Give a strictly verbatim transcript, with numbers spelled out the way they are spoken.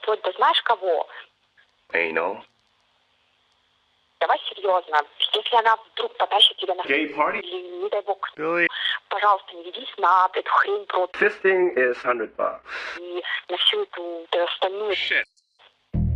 вплоть до знаешь кого? Anal. Давай серьезно. Если она вдруг потащит тебя на Gay party? или, не дай бог, Billy. пожалуйста, не ведись на эту хрень против Fisting is hundred bucks. и на всю эту, эту остальную... Shit.